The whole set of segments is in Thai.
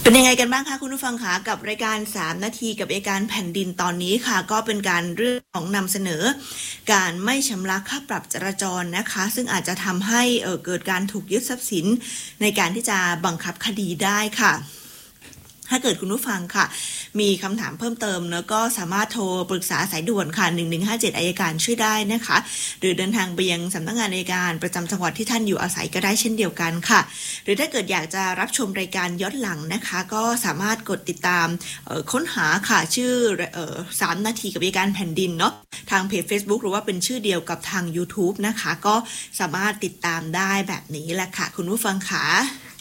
เป็นยังไงกันบ้างคะคุณผู้ฟังคะกับรายการ3นาทีกับอัยการแผ่นดินตอนนี้ค่ะก็เป็นการเรื่องของนำเสนอการไม่ชำระค่าปรับจราจรนะคะซึ่งอาจจะทำให้เกิดการถูกยึดทรัพย์สินในการที่จะบังคับคดีได้ค่ะถ้าเกิดคุณผู้ฟังค่ะมีคำถามเพิ่มเติมแล้วก็สามารถโทรปรึกษาสายด่วนค่ะ1157อัยการช่วยได้นะคะหรือเดินทางไปยังสำนักงานอัยการประจำจังหวัดที่ท่านอยู่อาศัยก็ได้เช่นเดียวกันค่ะหรือถ้าเกิดอยากจะรับชมรายการย้อนหลังนะคะก็สามารถกดติดตามค้นหาค่ะชื่อ3นาทีกับอัยการแผ่นดินเนาะทางเพจ Facebook หรือว่าเป็นชื่อเดียวกับทาง YouTube นะคะก็สามารถติดตามได้แบบนี้แหละค่ะคุณผู้ฟังค่ะ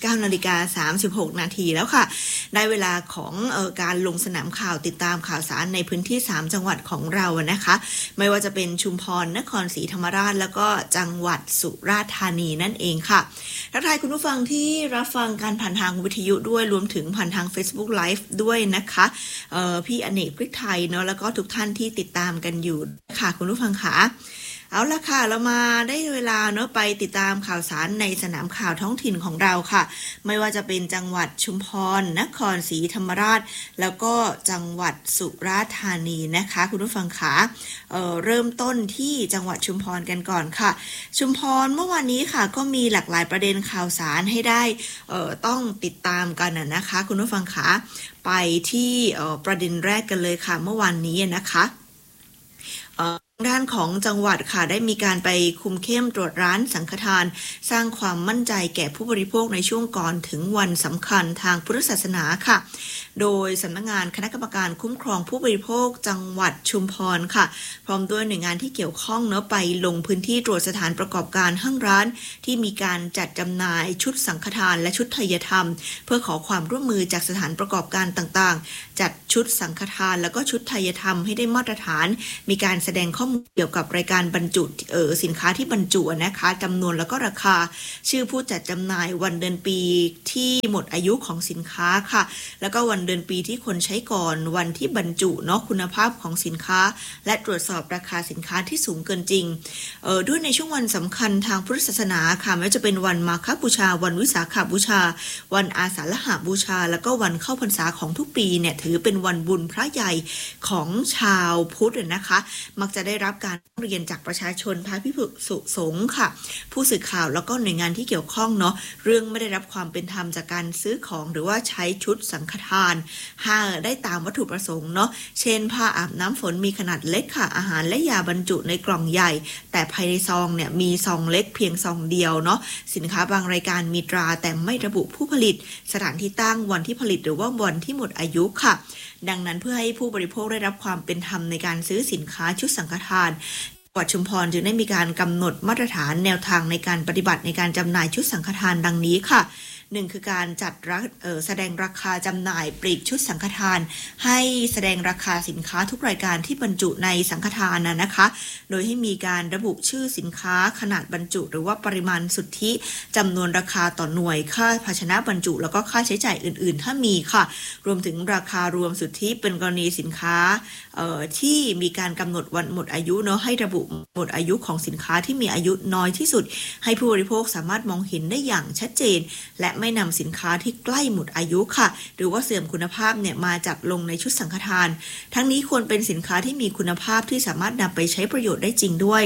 9:36 นาทีแล้วค่ะได้เวลาของการลงสนามข่าวติดตามข่าวสารในพื้นที่3จังหวัดของเรานะคะไม่ว่าจะเป็นชุมพรนครศรีธรรมราชแล้วก็จังหวัดสุราษฎร์ธานีนั่นเองค่ะทักทายคุณผู้ฟังที่รับฟังการผ่านทางวิทยุด้วยรวมถึงผ่านทาง Facebook Live ด้วยนะคะพี่อเนกพริกไทยเนาะแล้วก็ทุกท่านที่ติดตามกันอยู่ค่ะคุณผู้ฟังค่ะเอาละค่ะเรามาได้เวลาเนาะไปติดตามข่าวสารในสนามข่าวท้องถิ่นของเราค่ะไม่ว่าจะเป็นจังหวัดชุมพรนครศรีธรรมราชแล้วก็จังหวัดสุราษฎร์ธานีนะคะคุณผู้ฟังค่ะเริ่มต้นที่จังหวัดชุมพรกันก่อนค่ะชุมพรเมื่อวานนี้ค่ะก็มีหลากหลายประเด็นข่าวสารให้ได้ต้องติดตามกันนะคะคุณผู้ฟังค่ะไปที่ประเด็นแรกกันเลยค่ะเมื่อวานนี้นะคะด้านของจังหวัดค่ะได้มีการไปคุมเข้มตรวจร้านสังฆทานสร้างความมั่นใจแก่ผู้บริโภคในช่วงก่อนถึงวันสำคัญทางพุทธศาสนาค่ะโดยสำนักงานคณะกรรมการคุ้มครองผู้บริโภคจังหวัดชุมพรค่ะพร้อมด้วยหน่วยงานที่เกี่ยวข้องเนาะไปลงพื้นที่ตรวจสถานประกอบการห้างร้านที่มีการจัดจำหน่ายชุดสังฆทานและชุดไทยธรรมเพื่อขอความร่วมมือจากสถานประกอบการต่างๆจัดชุดสังฆทานแล้วก็ชุดไทยธรรมให้ได้มาตรฐานมีการแสดงข้อมูลเกี่ยวกับรายการบรรจุสินค้าที่บรรจุนะคะจำนวนแล้วก็ราคาชื่อผู้จัดจำหน่ายวันเดือนปีที่หมดอายุของสินค้าค่ะแล้วก็วันเดือนปีที่คนใช้ก่อนวันที่บรรจุเนาะคุณภาพของสินค้าและตรวจสอบราคาสินค้าที่สูงเกินจริงด้วยในช่วงวันสำคัญทางพุทธศาสนาค่ะไม่ว่าจะเป็นวันมาฆบูชาวันวิสาขบูชาวันอาสาฬหบูชาแล้วก็วันเข้าพรรษาของทุกปีเนี่ยถือเป็นวันบุญพระใหญ่ของชาวพุทธนะคะมักจะได้รับการเรียนจากประชาชนพระภิกษุสงฆ์ค่ะผู้สื่อข่าวแล้วก็หน่วยงานที่เกี่ยวข้องเนาะเรื่องไม่ได้รับความเป็นธรรมจากการซื้อของหรือว่าใช้ชุดสังฆทานได้ตามวัตถุประสงค์เนาะเช่นผ้าอาบน้ำฝนมีขนาดเล็กค่ะอาหารและยาบรรจุในกล่องใหญ่แต่ภายในซองเนี่ยมีซองเล็กเพียงซองเดียวเนาะสินค้าบางรายการมีตราแต่ไม่ระบุผู้ผลิตสถานที่ตั้งวันที่ผลิตหรือว่าวันที่หมดอายุค่ะดังนั้นเพื่อให้ผู้บริโภคได้รับความเป็นธรรมในการซื้อสินค้าชุดสังฆทานจังหวัดชุมพรจึงได้มีการกำหนดมาตรฐานแนวทางในการปฏิบัติในการจำหน่ายชุดสังฆทานดังนี้ค่ะ1คือการจัดแสดงราคาจำหน่ายปลีกชุดสังฆทานให้แสดงราคาสินค้าทุกรายการที่บรรจุในสังฆทานนะคะโดยให้มีการระบุชื่อสินค้าขนาดบรรจุหรือว่าปริมาณสุทธิจำนวนราคาต่อหน่วยค่าภาชนะบรรจุแล้วก็ค่าใช้จ่ายอื่นๆถ้ามีค่ะรวมถึงราคารวมสุทธิเป็นกรณีสินค้าที่มีการกำหนดวันหมดอายุเนาะให้ระบุหมดอายุของสินค้าที่มีอายุน้อยที่สุดให้ผู้บริโภคสามารถมองเห็นได้อย่างชัดเจนและไม่นำสินค้าที่ใกล้หมดอายุค่ะหรือว่าเสื่อมคุณภาพเนี่ยมาจัดลงในชุดสังฆทานทั้งนี้ควรเป็นสินค้าที่มีคุณภาพที่สามารถนำไปใช้ประโยชน์ได้จริงด้วย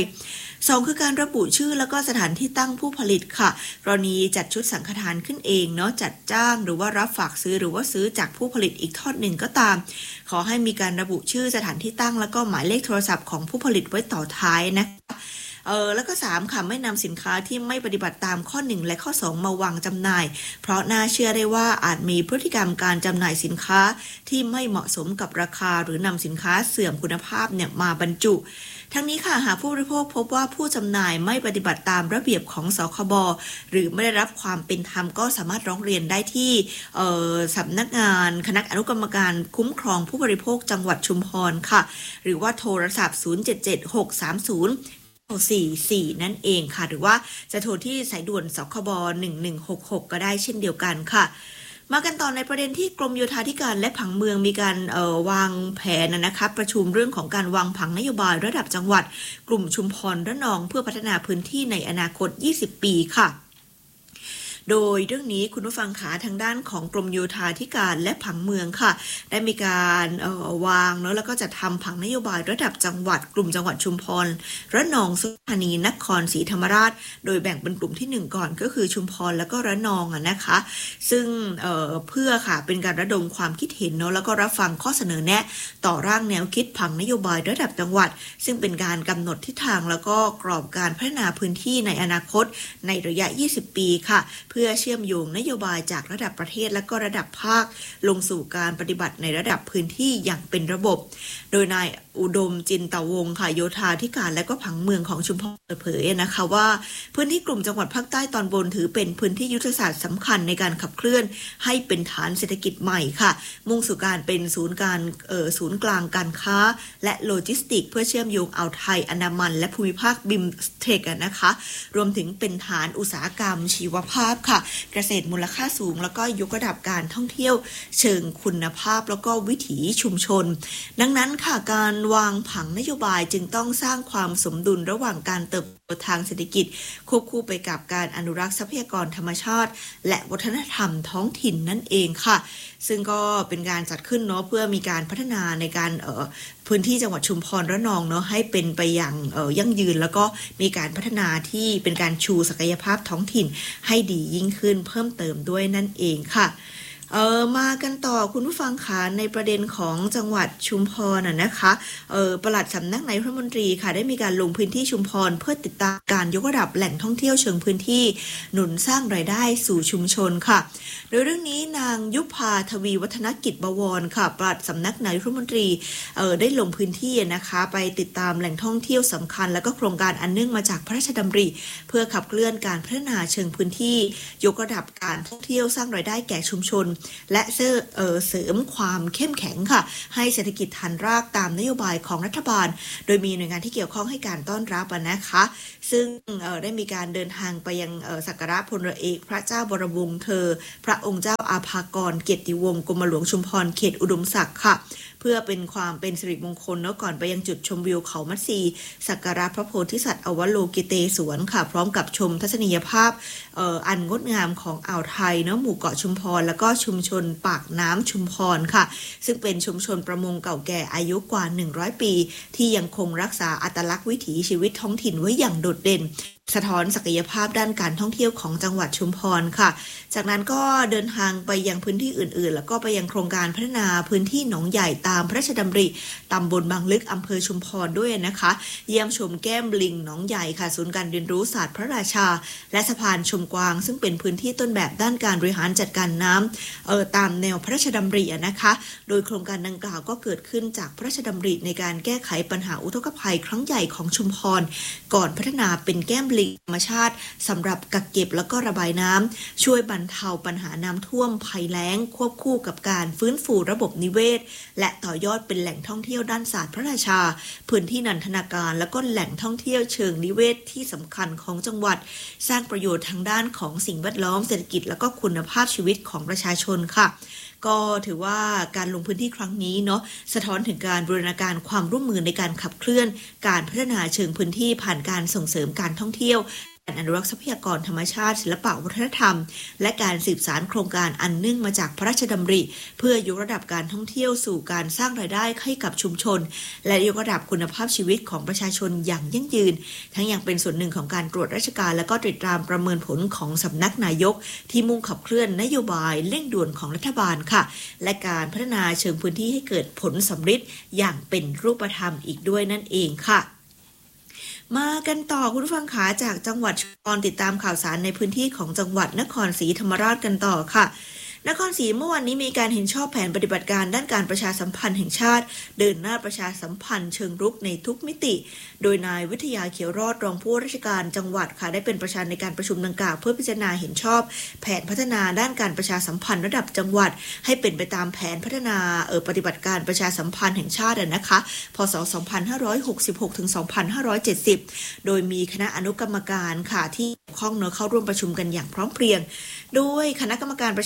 2คือการระบุชื่อแล้วก็สถานที่ตั้งผู้ผลิตค่ะกรณีจัดชุดสังฆทานขึ้นเองเนาะจัดจ้างหรือว่ารับฝากซื้อหรือว่าซื้อจากผู้ผลิตอีกทอดหนึ่งก็ตามขอให้มีการระบุชื่อสถานที่ตั้งแล้วก็หมายเลขโทรศัพท์ของผู้ผลิตไว้ต่อท้ายนะคะแล้วก็3ค่ะไม่นำสินค้าที่ไม่ปฏิบัติตามข้อ1และข้อ2มาวางจำหน่ายเพราะน่าเชื่อได้ว่าอาจมีพฤติกรรมการจำหน่ายสินค้าที่ไม่เหมาะสมกับราคาหรือนำสินค้าเสื่อมคุณภาพเนี่ยมาบรรจุทั้งนี้ค่ะหากผู้บริโภคพบว่าผู้จำหน่ายไม่ปฏิบัติตามระเบียบของสคบหรือไม่ได้รับความเป็นธรรมก็สามารถร้องเรียนได้ที่สำนักงานคณะอนุกรรมการคุ้มครองผู้บริโภคจังหวัดชุมพรค่ะหรือว่าโทรศัพท์07763044นั่นเองค่ะหรือว่าจะโทรที่สายด่วนสคบ1166ก็ได้เช่นเดียวกันค่ะมากันต่อในประเด็นที่กรมโยธาธิการและผังเมืองมีการวางแผนนะคะประชุมเรื่องของการวางผังนโยบายระดับจังหวัดกลุ่มชุมพรระนองเพื่อพัฒนาพื้นที่ในอนาคต20 ปีค่ะโดยเรื่องนี้คุณผู้ฟังขาทางด้านของกรมโยธาธิการและผังเมืองค่ะได้มีการวางเนาะแล้วก็จะทำผังนโยบายระดับจังหวัดกลุ่มจังหวัดชุมพรระนองสุราษฎร์ธานีนครศรีธรรมราชโดยแบ่งเป็นกลุ่มที่1ก่อนก็คือชุมพรแล้วก็ระนองนะคะซึ่งเพื่อค่ะเป็นการระดมความคิดเห็นเนาะแล้วก็รับฟังข้อเสนอแนะต่อร่างแนวคิดผังนโยบายระดับจังหวัดซึ่งเป็นการกำหนดทิศทางแล้วก็กรอบการพัฒนาพื้นที่ในอนาคตในระยะ20ปีค่ะเพื่อเชื่อมโยงนโยบายจากระดับประเทศและก็ระดับภาคลงสู่การปฏิบัติในระดับพื้นที่อย่างเป็นระบบโดยนายอุดมจินตวงศ์ค่ะโยธาธิการและก็ผังเมืองของชุมพรเปิดเผยนะคะว่าพื้นที่กลุ่มจังหวัดภาคใต้ตอนบนถือเป็นพื้นที่ยุทธศาสตร์สำคัญในการขับเคลื่อนให้เป็นฐานเศรษฐกิจใหม่ค่ะมุ่งสู่การเป็นศูนย์กลางการค้าและโลจิสติกเพื่อเชื่อมโยงอ่าวไทยอันดามันและภูมิภาคบิมสเทกนะคะรวมถึงเป็นฐานอุตสาหกรรมชีวภาพค่ะเกษตรมูลค่าสูงแล้วก็ยกระดับการท่องเที่ยวเชิงคุณภาพแล้วก็วิถีชุมชนดังนั้นค่ะการวางผังนโยบายจึงต้องสร้างความสมดุลระหว่างการเติบโตทางเศรษฐกิจควบคู่ไปกับการอนุรักษ์ทรัพยากรธรรมชาติและวัฒนธรรมท้องถิ่นนั่นเองค่ะซึ่งก็เป็นการจัดขึ้นเนาะเพื่อมีการพัฒนาในการพื้นที่จังหวัดชุมพรระนองเนาะให้เป็นไปอย่างยั่งยืนแล้วก็มีการพัฒนาที่เป็นการชูศักยภาพท้องถิ่นให้ดียิ่งขึ้นเพิ่มเติมด้วยนั่นเองค่ะมากันต่อคุณผู้ฟังคะในประเด็นของจังหวัดชุมพรนะคะปลัดสำนักนายกรัฐมนตรีค่ะได้มีการลงพื้นที่ชุมพรเพื่อติดตามการยกระดับแหล่งท่องเที่ยวเชิงพื้นที่หนุนสร้างรายได้สู่ชุมชนค่ะโดยเรื่องนี้นางยุพาทวีวัฒนกิจบวรค่ะปลัดสำนักนายกรัฐมนตรีได้ลงพื้นที่นะคะไปติดตามแหล่งท่องเที่ยวสำคัญและก็โครงการอันเนื่องมาจากพระราชดำริเพื่อขับเคลื่อนการพัฒนาเชิงพื้นที่ยกระดับการท่องเที่ยวสร้างรายได้แก่ชุมชนและเสริมความเข้มแข็งค่ะให้เศรษฐกิจฐานรากตามนโยบายของรัฐบาลโดยมีหน่วยงานที่เกี่ยวข้องให้การต้อนรับนะคะซึ่งได้มีการเดินทางไปยังสักการะพลเรือเอกพระเจ้าบรมวงศ์เธอพระองค์เจ้าอาภากรเกียรติวงศ์กรมหลวงชุมพรเขตอุดมศักดิ์ค่ะเพื่อเป็นความเป็นสิริมงคลแล้วก่อนไปยังจุดชมวิวเขามัดซีสักการะพระโพธิสัตว์อวโลกิเตศวรค่ะพร้อมกับชมทัศนียภาพอันงดงามของอ่าวไทยเนาะหมู่เกาะชุมพรแล้วก็ชุมชนปากน้ำชุมพรค่ะซึ่งเป็นชุมชนประมงเก่าแก่อายุกว่า100ปีที่ยังคงรักษาอัตลักษณ์วิถีชีวิตท้องถิ่นไว้อย่างโดดเด่นสะท้อนศักยภาพด้านการท่องเที่ยวของจังหวัดชุมพรค่ะจากนั้นก็เดินทางไปยังพื้นที่อื่นๆแล้วก็ไปยังโครงการพัฒนาพื้นที่หนองใหญ่ตามพระราชดำริตำบลบางลึกอำเภอชุมพรด้วยนะคะเยี่ยมชมแก้มลิงหนองใหญ่ค่ะศูนย์การเรียนรู้ศาสตร์พระราชาและสะพานชมกวางซึ่งเป็นพื้นที่ต้นแบบด้านการบริหารจัดการน้ำตามแนวพระราชดำรินะคะโดยโครงการดังกล่าวก็เกิดขึ้นจากพระราชดำริในการแก้ไขปัญหาอุทกภัยครั้งใหญ่ของชุมพรก่อนพัฒนาเป็นแก้มลิงธรรมชาติสำหรับกักเก็บแล้วก็ระบายน้ำช่วยบรรเทาปัญหาน้ำท่วมภัยแล้งควบคู่กับการฟื้นฟูระบบนิเวศและต่อยอดเป็นแหล่งท่องเที่ยวด้านศาสตร์พระราชาพื้นที่นันทนาการและก็แหล่งท่องเที่ยวเชิงนิเวศที่สำคัญของจังหวัดสร้างประโยชน์ทางด้านของสิ่งแวดล้อมเศรษฐกิจและก็คุณภาพชีวิตของประชาชนค่ะก็ถือว่าการลงพื้นที่ครั้งนี้เนาะสะท้อนถึงการบูรณาการความร่วมมือในการขับเคลื่อนการพัฒนาเชิงพื้นที่ผ่านการส่งเสริมการท่องเที่ยวการอนุรักษ์ทรัพยากรธรรมชาติศิลปวัฒนธรรมและการสืบสานโครงการอันเนื่องมาจากพระราชดำริเพื่อยกระดับการท่องเที่ยวสู่การสร้างรายได้ให้กับชุมชนและยกระดับคุณภาพชีวิตของประชาชนอย่างยั่งยืนทั้งยังเป็นส่วนหนึ่งของการตรวจราชการและก็ติดตามประเมินผลของสำนักนายกที่มุ่งขับเคลื่อนนโยบายเร่งด่วนของรัฐบาลค่ะและการพัฒนาเชิงพื้นที่ให้เกิดผลสำฤทธิ์อย่างเป็นรูปธรรมอีกด้วยนั่นเองค่ะมากันต่อคุณผู้ฟังขาจากจังหวัดชุมพรติดตามข่าวสารในพื้นที่ของจังหวัดนครศรีธรรมราชกันต่อค่ะนครศรีเมื่อวันนี้มีการเห็นชอบแผนปฏิบัติการด้านการประชาสัมพันธ์แห่งชาติเดินหน้าประชาสัมพันธ์เชิงรุกในทุกมิติโดยนายวิทยาเขียวรอดรองผู้ว่าราชการจังหวัดค่ะได้เป็นประธานในการประชุมดังกล่าวเพื่อพิจารณาเห็นชอบแผนพัฒนาด้านการประชาสัมพันธ์ระดับจังหวัดให้เป็นไปตามแผนพัฒนาปฏิบัติการประชาสัมพันธ์แห่งชาตินะคะพศ 2566 ถึง 2570 โดยมีคณะอนุกรรมการค่ะที่เกี่ยวข้องเข้าร่วมประชุมกันอย่างพร้อมเพรียงโดยคณะกรรมการประชาสัมพันธ์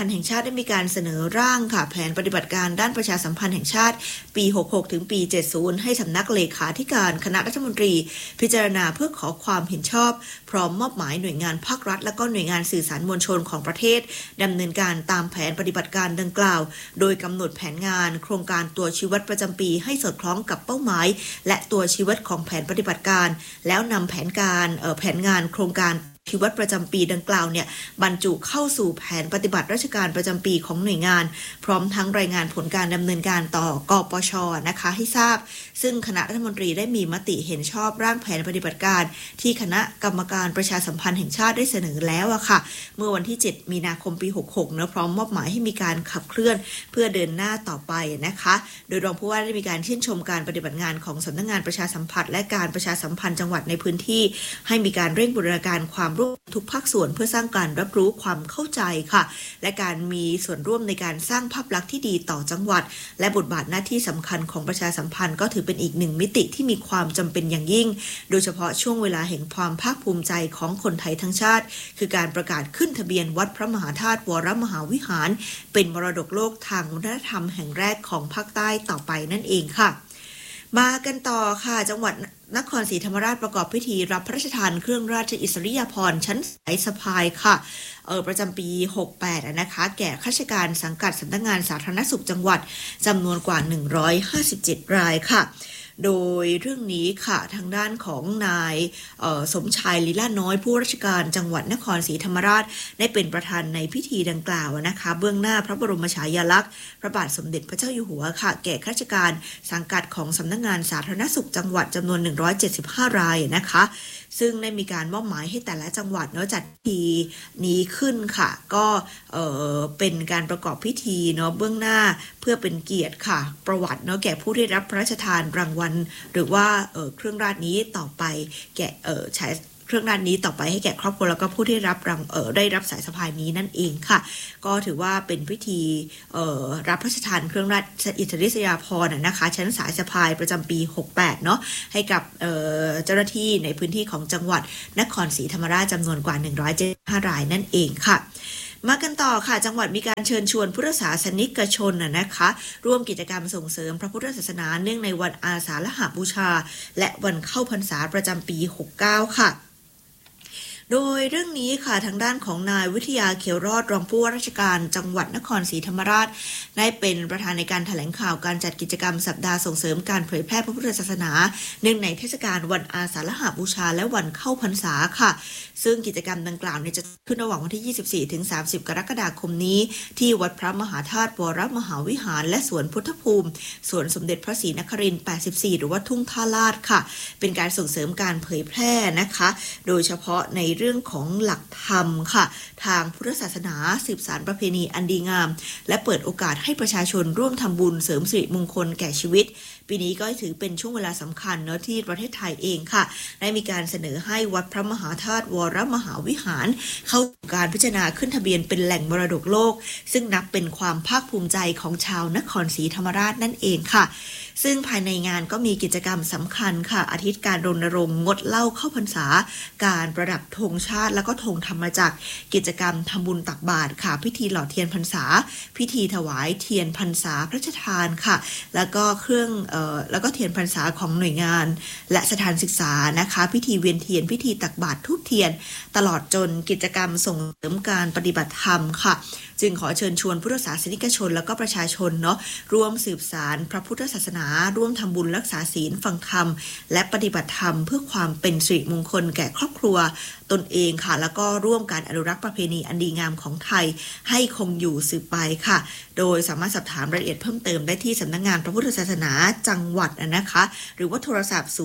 ธ์แห่งชาติได้มีการเสนอร่างค่ะแผนปฏิบัติการด้านประชาสัมพันธ์แห่งชาติปี66ถึงปี70ให้สำนักเลขาธิการคณะรัฐมนตรีพิจารณาเพื่อขอความเห็นชอบพร้อมมอบหมายหน่วยงานภาครัฐและก็หน่วยงานสื่อสารมวลชนของประเทศดำเนินการตามแผนปฏิบัติการดังกล่าวโดยกำหนดแผนงานโครงการตัวชี้วัดประจำปีให้สอดคล้องกับเป้าหมายและตัวชี้วัดของแผนปฏิบัติการแล้วนำแผนงานโครงการชี้วัดประจำปีดังกล่าวเนี่ยบรรจุเข้าสู่แผนปฏิบัติราชการประจำปีของหน่วยงานพร้อมทั้งรายงานผลการดำเนินการต่อกปช.นะคะให้ทราบซึ่งคณะรัฐมนตรีได้มีมติเห็นชอบร่างแผนปฏิบัติการที่คณะกรรมการประชาสัมพันธ์แห่งชาติได้เสนอแล้วอะค่ะเมื่อวันที่7มีนาคมปี66นะพร้อมมอบหมายให้มีการขับเคลื่อนเพื่อเดินหน้าต่อไปนะคะโดยรองผู้ว่าได้มีการชื่นชมการปฏิบัติงานของสำนักงานประชาสัมพันธ์และการประชาสัมพันธ์จังหวัดในพื้นที่ให้มีการเร่งบูรณาการความร่วมทุกภาคส่วนเพื่อสร้างการรับรู้ความเข้าใจค่ะและการมีส่วนร่วมในการสร้างภาพลักษณ์ที่ดีต่อจังหวัดและบทบาทหน้าที่สำคัญของประชาสัมพันธ์ก็ถือเป็นอีกหนึ่งมิติที่มีความจำเป็นอย่างยิ่งโดยเฉพาะช่วงเวลาแห่งความภาคภูมิใจของคนไทยทั้งชาติคือการประกาศขึ้นทะเบียนวัดพระมหาธาตุวรมหาวิหารเป็นมรดกโลกทางวัฒนธรรมแห่งแรกของภาคใต้ต่อไปนั่นเองค่ะมากันต่อค่ะจังหวัดนครศรีธรรมราชประกอบพิธีรับพระราชทานเครื่องราชอิสริยาภรณ์ชั้นสายสะพายค่ะประจำปี68นะคะแก่ข้าราชการสังกัดสำนักงานสาธารณสุขจังหวัดจำนวนกว่า157รายค่ะโดยเรื่องนี้ค่ะทางด้านของนายสมชายลีลาน้อยผู้ราชการจังหวัดนครศรีธรรมราชได้เป็นประธานในพิธีดังกล่าวนะคะเบื้องหน้าพระบรมฉายาลักษณ์พระบาทสมเด็จพระเจ้าอยู่หัวค่ะแก่ข้าราชการสังกัดของสำนักงานสาธารณสุขจังหวัดจำนวน175รายนะคะซึ่งได้มีการมอบหมายให้แต่ละจังหวัดจัดพิธีนี้ขึ้นค่ะก็เป็นการประกอบพิธีเบื้องหน้าเพื่อเป็นเกียรติค่ะประวัติแก่ผู้ได้รับพระราชทานรางวัลหรือว่าเครื่องราชนี้ต่อไปแก่ใช้เครื่องราชนี้ต่อไปให้แก่ครอบครัวแล้วก็ผู้ที่ได้รับสายสะพายนี้นั่นเองค่ะก็ถือว่าเป็นพิธีรับพระราชทานเครื่องราชอิสริยาภรณ์นะคะชั้นสายสะพายประจำปี68ให้กับเจ้าหน้าที่ในพื้นที่ของจังหวัดนครศรีธรรมราชจำนวนกว่า175รายนั่นเองค่ะมากันต่อค่ะจังหวัดมีการเชิญชวนพุทธศาสนิกชนนะคะร่วมกิจกรรมส่งเสริมพระพุทธศาสนาเนื่องในวันอาสาฬหบูชาและวันเข้าพรรษาประจำปี69ค่ะโดยเรื่องนี้ค่ะทางด้านของนายวิทยาเขียวรอดรองผู้ว่าราชการจังหวัดนครศรีธรรมราชได้เป็นประธานในการแถลงข่าวการจัดกิจกรรมสัปดาห์ส่งเสริมการเผยแพร่พระพุทธศาสนาเนื่องในเทศกาลวันอาสาฬหบูชาและวันเข้าพรรษาค่ะซึ่งกิจกรรมดังกล่าวจะขึ้นระหว่างวันที่24ถึง30กรกฎาคมนี้ที่วัดพระมหาธาตุวรมหาวิหารและสวนพุทธภูมิสวนสมเด็จพระศรีนครินทร์84หรือว่าทุ่งท่าลาดค่ะเป็นการส่งเสริมการเผยแพร่นะคะโดยเฉพาะในเรื่องของหลักธรรมค่ะทางพุทธศาสนาสืบสานประเพณีอันดีงามและเปิดโอกาสให้ประชาชนร่วมทำบุญเสริมสิริมงคลแก่ชีวิตปีนี้ก็ถือเป็นช่วงเวลาสำคัญที่ประเทศไทยเองค่ะได้มีการเสนอให้วัดพระมหาธาตุวรมหาวิหารเข้าสู่การพิจารณาขึ้นทะเบียนเป็นแหล่งมรดกโลกซึ่งนับเป็นความภาคภูมิใจของชาวนครศรีธรรมราชนั่นเองค่ะซึ่งภายในงานก็มีกิจกรรมสำคัญค่ะอาทิตย์การรณรงค์งดเหล้าเข้าพรรษาการประดับธงชาติแล้วก็ธงธรรมจักรกิจกรรมทำบุญตักบาตรค่ะพิธีหล่อเทียนพรรษาพิธีถวายเทียนพรรษาพระราชทานค่ะแล้วก็แล้วก็เทียนพรรษาของหน่วยงานและสถานศึกษานะคะพิธีเวียนเทียนพิธีตักบาตรทูบเทียนตลอดจนกิจกรรมส่งเสริมการปฏิบัติธรรมค่ะจึงขอเชิญชวนพุทธศาสนิกชนแล้วก็ประชาชนร่วมสืบสานพระพุทธศาสนาร่วมทำบุญรักษาศีลฟังธรรมและปฏิบัติธรรมเพื่อความเป็นสิริมงคลแก่ครอบครัวตนเองค่ะแล้วก็ร่วมการอนุรักษ์ประเพณีอันดีงามของไทยให้คงอยู่สืบไปค่ะโดยสามารถสอบถามรายละเอียดเพิ่มเติมได้ที่สำนักงานพระพุทธศาสนาจังหวัดนะคะหรือว่าโทรศัพท์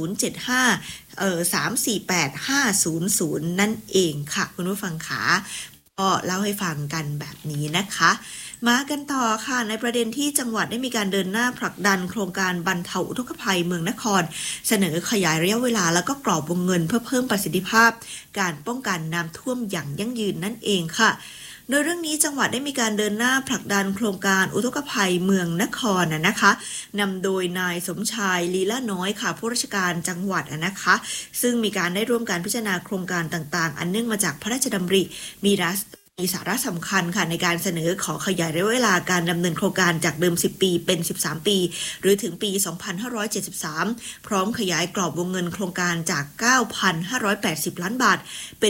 075 348 500นั่นเองค่ะคุณผู้ฟังขาก็เล่าให้ฟังกันแบบนี้นะคะมากันต่อค่ะในประเด็นที่จังหวัดได้มีการเดินหน้าผลักดันโครงการบรรเทาอุทกภัยเมืองนครเสนอขยายระยะเวลาแล้วก็กรอบวงเงินเพื่อเพิ่มประสิทธิภาพการป้องกันน้ำท่วมอย่างยั่งยืนนั่นเองค่ะโดยเรื่องนี้จังหวัดได้มีการเดินหน้าผลักดันโครงการอุทกภัยเมืองนครนะคะนำโดยนายสมชายลีลาน้อยค่ะผู้ราชการจังหวัดนะคะซึ่งมีการได้ร่วมการพิจารณาโครงการต่างๆอันเนื่องมาจากพระราชดำริมีสาระสำคัญค่ะในการเสนอขอขยายระยะเวลาการดำเนินโครงการจากเดิม10ปีเป็น13ปีหรือถึงปี2573พร้อมขยายกรอบวงเงินโครงการจาก 9,580 ล้านบาทเป็น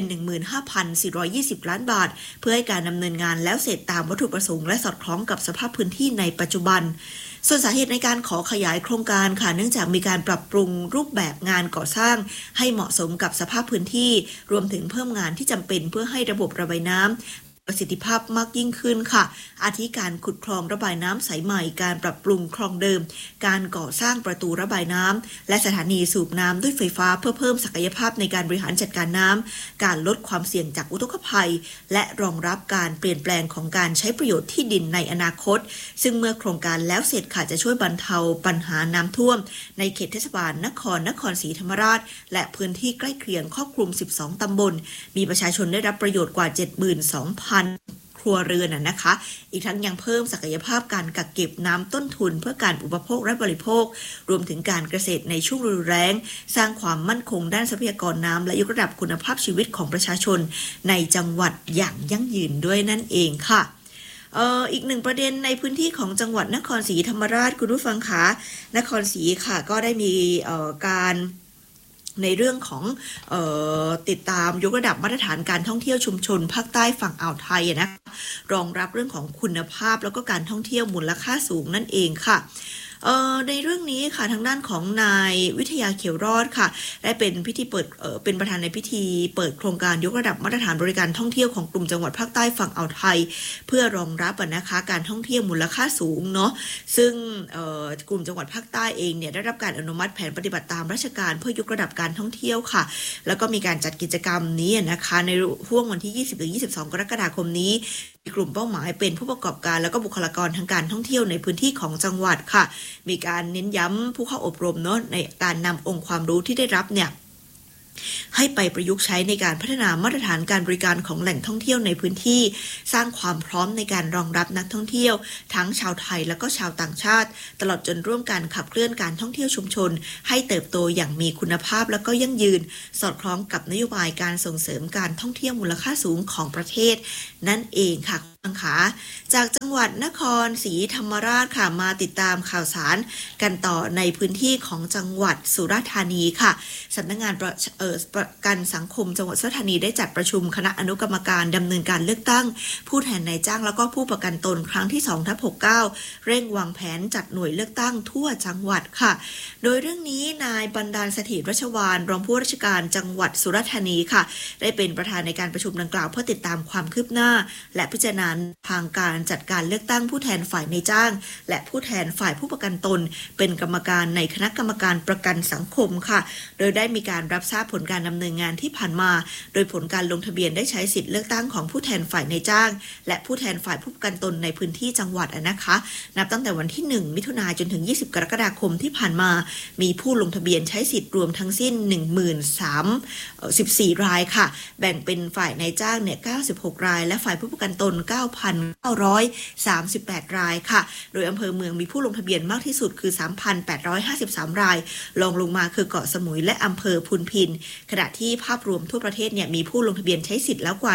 15,420 ล้านบาทเพื่อให้การดำเนินงานแล้วเสร็จตามวัตถุประสงค์และสอดคล้องกับสภาพพื้นที่ในปัจจุบันส่วนสาเหตุในการขอขยายโครงการค่ะเนื่องจากมีการปรับปรุงรูปแบบงานก่อสร้างให้เหมาะสมกับสภาพพื้นที่รวมถึงเพิ่มงานที่จำเป็นเพื่อให้ระบบระบายน้ำประสิทธิภาพมากยิ่งขึ้นค่ะอาทิการขุดคลองระบายน้ำสายใหม่การปรับปรุงคลองเดิมการก่อสร้างประตูระบายน้ำและสถานีสูบน้ำด้วยไฟฟ้าเพื่อเพิ่มศักยภาพในการบริหารจัดการน้ำการลดความเสี่ยงจากอุทกภัยและรองรับการเปลี่ยนแปลงของการใช้ประโยชน์ที่ดินในอนาคตซึ่งเมื่อโครงการแล้วเสร็จค่ะจะช่วยบรรเทาปัญหาน้ำท่วมในเขตเทศบาลนครศรีธรรมราชและพื้นที่ใกล้เคียงครอบคลุม12ตำบลมีประชาชนได้รับประโยชน์กว่า 72,000ครัวเรือนนะคะอีกทั้งยังเพิ่มศักยภาพการกักเก็บน้ำต้นทุนเพื่อการอุปโภคและบริโภครวมถึงการเกษตรในช่วงฤดูแล้งสร้างความมั่นคงด้านทรัพยากรน้ำและยกระดับคุณภาพชีวิตของประชาชนในจังหวัดอย่างยั่งยืนด้วยนั่นเองค่ะอีกหนึ่งประเด็นในพื้นที่ของจังหวัดนครศรีธรรมราชคุณผู้ฟังคะนครศรีค่ะก็ได้มีการในเรื่องของติดตามยกระดับมาตรฐานการท่องเที่ยวชุมชนภาคใต้ฝั่งอ่าวไทยนะรองรับเรื่องของคุณภาพแล้วก็การท่องเที่ยวมูลค่าสูงนั่นเองค่ะในเรื่องนี้ค่ะทางด้านของนายวิทยาเขียวรอดค่ะได้เป็นพิธีเปิดเป็นประธานในพิธีเปิดโครงการยกระดับมาตรฐานบริการท่องเที่ยวของกลุ่มจังหวัดภาคใต้ฝั่งอ่าวไทยเพื่อรองรับนะคะการท่องเที่ยวมูลค่าสูงเนาะซึ่งกลุ่มจังหวัดภาคใต้เองเนี่ยได้รับการอนุมัติแผนปฏิบัติตามราชการเพื่อยกระดับการท่องเที่ยวค่ะแล้วก็มีการจัดกิจกรรมนี้นะคะในช่วงวันที่ 20-22 กรกฎาคมนี้กลุ่มเป้าหมายเป็นผู้ประกอบการแล้วก็บุคลากรทางการท่องเที่ยวในพื้นที่ของจังหวัดค่ะมีการเน้นย้ำผู้เข้าอบรมเนาะในการนำองค์ความรู้ที่ได้รับเนี่ยให้ไปประยุกต์ใช้ในการพัฒนามาตรฐานการบริการของแหล่งท่องเที่ยวในพื้นที่สร้างความพร้อมในการรองรับนักท่องเที่ยวทั้งชาวไทยและก็ชาวต่างชาติตลอดจนร่วมกันขับเคลื่อนการท่องเที่ยวชุมชนให้เติบโตอย่างมีคุณภาพและก็ยั่งยืนสอดคล้องกับนโยบายการส่งเสริมการท่องเที่ยวมูลค่าสูงของประเทศนั่นเองค่ะค่ะจากจังหวัดนครศรีธรรมราชค่ะมาติดตามข่าวสารกันต่อในพื้นที่ของจังหวัดสุราษฎร์ธานีค่ะสำนักงานประกันสังคมจังหวัดสุราษฎร์ธานีได้จัดประชุมคณะอนุกรรมการดำเนินการเลือกตั้งผู้แทนนายจ้างแล้วก็ผู้ประกันตนครั้งที่ 2/69 เร่งวางแผนจัดหน่วยเลือกตั้งทั่วจังหวัดค่ะโดยเรื่องนี้นายบรรดาลเสถียรรัชวาลรองผู้ราชการจังหวัดสุราษฎร์ธานีค่ะได้เป็นประธานในการประชุมดังกล่าวเพื่อติดตามความคืบหน้าและพิจารณาทางการจัดการเลือกตั้งผู้แทนฝ่ายนายจ้างและผู้แทนฝ่ายผู้ประกันตนเป็นกรรมการในคณะกรรมการประกันสังคมค่ะโดยได้มีการรับทราบผลการดำเนินงานที่ผ่านมาโดยผลการลงทะเบียนได้ใช้สิทธิเลือกตั้งของผู้แทนฝ่ายนายจ้างและผู้แทนฝ่ายผู้ประกันตนในพื้นที่จังหวัดนะคะนับตั้งแต่วันที่1มิถุนายนจนถึง20กรกฎาคมที่ผ่านมามีผู้ลงทะเบียนใช้สิทธิ์รวมทั้งสิ้น 13,014 รายค่ะแบ่งเป็นฝ่ายนายจ้างเนี่ย96รายและฝ่ายผู้ประกันตน9,938 รายค่ะโดยอำเภอเมืองมีผู้ลงทะเบียนมากที่สุดคือ 3,853 รายรองลงมาคือเกาะสมุยและอำเภอพูนพินขณะที่ภาพรวมทั่วประเทศเนี่ยมีผู้ลงทะเบียนใช้สิทธิ์แล้วกว่า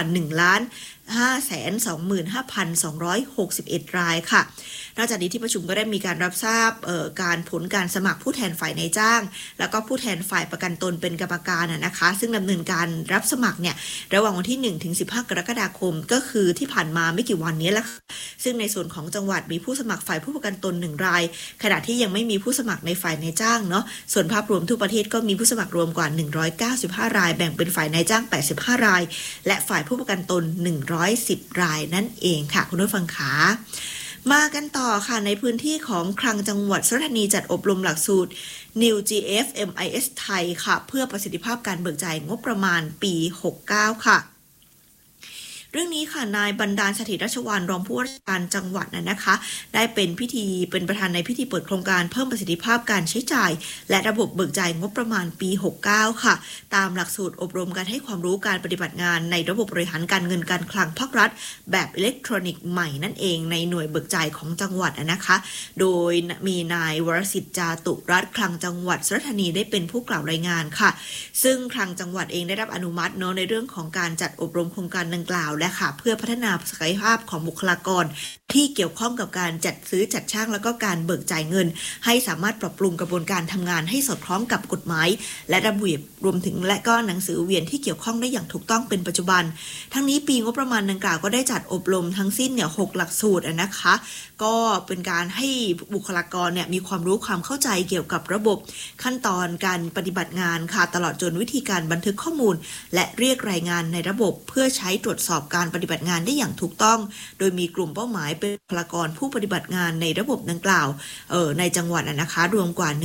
1,525,261 รายค่ะนอกจากนี้ที่ประชุมก็ได้มีการรับทราบการผลการสมัครผู้แทนฝ่ายนายจ้างแล้วก็ผู้แทนฝ่ายประกันตนเป็นกรรมการนะคะซึ่งดำเนินการรับสมัครเนี่ยระหว่างวันที่1ถึง15กรกฎาคมก็คือที่ผ่านมาไม่กี่วันนี้แหละซึ่งในส่วนของจังหวัดมีผู้สมัครฝ่ายผู้ประกันตน1รายขณะที่ยังไม่มีผู้สมัครในฝ่ายนายจ้างเนาะส่วนภาพรวมทั่วประเทศก็มีผู้สมัครรวมกว่า195รายแบ่งเป็นฝ่ายนายจ้าง85รายและฝ่ายผู้ประกันตน110รายนั่นเองค่ะคุณผู้ฟังขามากันต่อค่ะในพื้นที่ของคลังจังหวัดสุราษฎร์ธานีจัดอบรมหลักสูตร New GF MIS ไทยค่ะเพื่อประสิทธิภาพการเบิกจ่ายงบประมาณปี69ค่ะเรื่องนี้ค่ะนายบรรดาลเสถียรรัชวาลรองผู้ว่าราชการจังหวัดนะคะได้เป็นประธานในพิธีเปิดโครงการเพิ่มประสิทธิภาพการใช้จ่ายและระบบเบิกจ่ายงบประมาณปี69ค่ะตามหลักสูตรอบรมการให้ความรู้การปฏิบัติงานในระบบบริหารการเงินการคลังภาครัฐแบบอิเล็กทรอนิกส์ใหม่นั่นเองในหน่วยเบิกจ่ายของจังหวัดนะคะโดยมีนายวรสิทธิ์จาตุรัตน์คลังจังหวัดสุราษฎร์ธานีได้เป็นผู้กล่าวรายงานค่ะซึ่งคลังจังหวัดเองได้รับอนุมัติเนาะในเรื่องของการจัดอบรมโครงการดังกล่าวและค่ะเพื่อพัฒนาศักยภาพของบุคลากรที่เกี่ยวข้องกับการจัดซื้อจัดจ้างแล้วก็การเบิกจ่ายเงินให้สามารถปรับปรุงกระบวนการทำงานให้สอดคล้องกับกฎหมายและระเบียบรวมถึงและก็หนังสือเวียนที่เกี่ยวข้องได้อย่างถูกต้องเป็นปัจจุบันทั้งนี้ปีงบประมาณดังกล่าวก็ได้จัดอบรมทั้งสิ้นเนี่ย6หลักสูตรนะคะก็เป็นการให้บุคลากรเนี่ยมีความรู้ความเข้าใจเกี่ยวกับระบบขั้นตอนการปฏิบัติงานค่ะตลอดจนวิธีการบันทึกข้อมูลและเรียกรายงานในระบบเพื่อใช้ตรวจสอบการปฏิบัติงานได้อย่างถูกต้องโดยมีกลุ่มเป้าหมายเป็นบุคลากรผู้ปฏิบัติงานในระบบดังกล่าวในจังหวัดนะคะรวมกว่า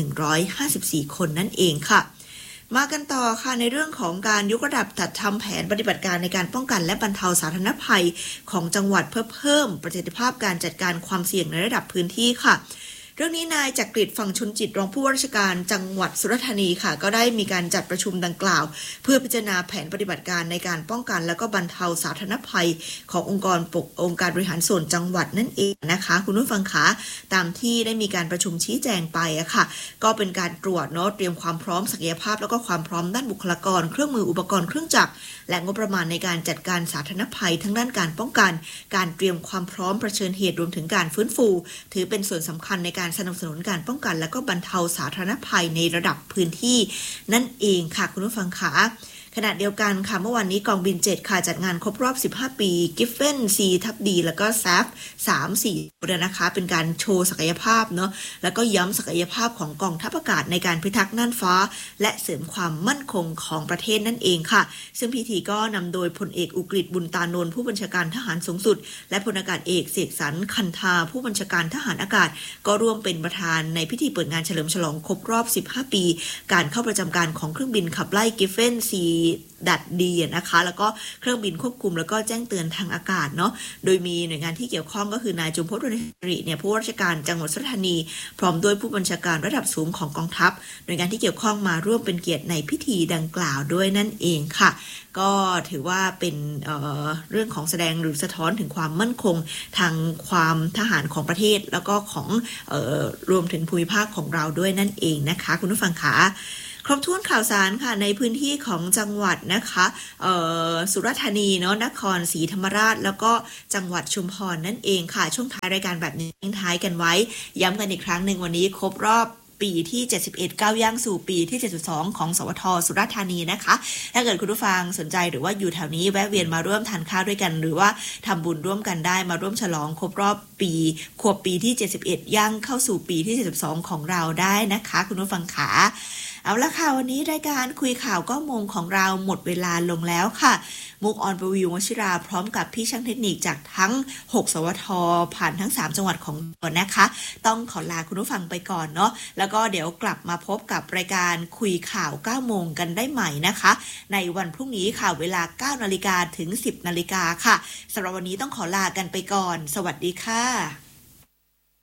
154คนนั่นเองค่ะมากันต่อค่ะในเรื่องของการยกระดับจัดทำแผนปฏิบัติการในการป้องกันและบรรเทาสาธารณภัยของจังหวัดเพื่อเพิ่มประสิทธิภาพการจัดการความเสี่ยงในระดับพื้นที่ค่ะเรื่องนี้นายจักริดฝั่งชลจิตรองผู้ว่าราชการจังหวัดสุราษฎร์ธานีค่ะก็ได้มีการจัดประชุมดังกล่าวเพื่อพิจารณาแผนปฏิบัติการในการป้องกันและก็บรรเทาสาธารณภัยขององค์การบริหารส่วนจังหวัดนั่นเองนะคะคุณผู้ฟังคะตามที่ได้มีการประชุมชี้แจงไปค่ะก็เป็นการตรวจเนาะเตรียมความพร้อมศักยภาพแล้วก็ความพร้อมด้านบุคลากรเครื่องมืออุปกรณ์เครื่องจักรและงบประมาณในการจัดการสาธารณภัยทั้งด้านการป้องกันการเตรียมความพร้อมเผชิญเหตุรวมถึงการฟื้นฟูถือเป็นส่วนสำคัญในการสนับสนุนการป้องกันและก็บรรเทาสาธารณภัยในระดับพื้นที่นั่นเองค่ะคุณผู้ฟังคะขณะเดียวกันค่ะเมื่อวันนี้กองบิน7ค่ะจัดงานครบรอบ15ปีกิฟเฟน C+D แล้วก็แซฟ3-4นะคะเป็นการโชว์ศักยภาพเนาะแล้วก็ย้ำศักยภาพของกองทัพอากาศในการพิทักษ์น่านฟ้าและเสริมความมั่นคงของประเทศนั่นเองค่ะซึ่งพิธีก็นำโดยพลเอกอุกฤษบุญตานนท์ผู้บัญชาการทหารสูงสุดและพลอากาศเอกเสกสรรคันธาผู้บัญชาการทหารอากาศก็ร่วมเป็นประธานในพิธีเปิดงานเฉลิมฉลองครบรอบ15ปีการเข้าประจำการของเครื่องบินขับไล่กิฟเฟน Cดัดดีนะคะแล้วก็เครื่องบินควบคุมแล้วก็แจ้งเตือนทางอากาศเนาะโดยมีหน่วยงานที่เกี่ยวข้องก็คือนายจุมพล วรรณสิริเนี่ยผู้ว่าราชการจังหวัดสุราษฎร์ธานีพร้อมด้วยผู้บัญชาการระดับสูงของกองทัพหน่วยงานที่เกี่ยวข้องมาร่วมเป็นเกียรติในพิธีดังกล่าวด้วยนั่นเองค่ะก็ถือว่าเป็นเรื่องของแสดงหรือสะท้อนถึงความมั่นคงทางความทหารของประเทศแล้วก็ของรวมถึงภูมิภาคของเราด้วยนั่นเองนะคะคุณผู้ฟังคะครบถ้วนข่าวสารค่ะในพื้นที่ของจังหวัดนะคะสุราษฎร์ธานีเนาะนครศรีธรรมราชแล้วก็จังหวัดชุมพรนั่นเองค่ะช่วงท้ายรายการแบบนี้ทิ้งท้ายกันไว้ย้ำกันอีกครั้งหนึ่งวันนี้ครบรอบปีที่71ก้าวย่างสู่ปีที่72ของสวท.สุราษฎร์ธานีนะคะถ้าเกิดคุณผู้ฟังสนใจหรือว่าอยู่แถวนี้แวะเวียนมาร่วมทานข้าวด้วยกันหรือว่าทำบุญร่วมกันได้มาร่วมฉลองครบรอบปีขวบปีที่71ย่างเข้าสู่ปีที่72ของเราได้นะคะคุณผู้ฟังขาเอาละค่ะวันนี้รายการคุยข่าว9 โมงของเราหมดเวลาลงแล้วค่ะมุกออนประวิววชิราพร้อมกับพี่ช่างเทคนิคจากทั้ง6สวทผ่านทั้ง3จังหวัดของเรานะคะต้องขอลาคุณผู้ฟังไปก่อนเนาะแล้วก็เดี๋ยวกลับมาพบกับรายการคุยข่าว9 โมงกันได้ใหม่นะคะในวันพรุ่งนี้ค่ะเวลา 9 นาฬิกาถึง 10 นาฬิกาค่ะสำหรับวันนี้ต้องขอลากันไปก่อนสวัสดีค่ะ